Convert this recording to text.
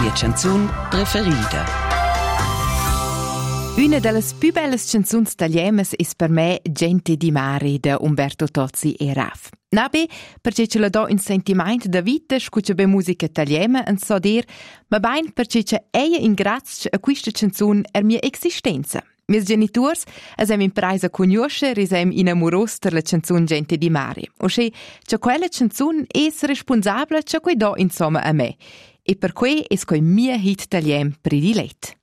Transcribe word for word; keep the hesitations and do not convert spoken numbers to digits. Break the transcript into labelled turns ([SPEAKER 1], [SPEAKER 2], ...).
[SPEAKER 1] mia canzun preferida.
[SPEAKER 2] Una delle più belle canzoni tagliemes è per me Gente di mare da Umberto Tozzi e Raf. Nabe, perché ce la do un sentimento da vita, scuccia be musica tagliema e so dir, ma bain perché c'è eia in grazia a questa canzone er mia esistenza. Mis genitors asem impreisa conoscer e sem inamoros per la canzone Gente di mare. O se, c'è quella canzone es responsabile c'è quei do insomma a me. E per quei es quei mia hit tagliem predilet.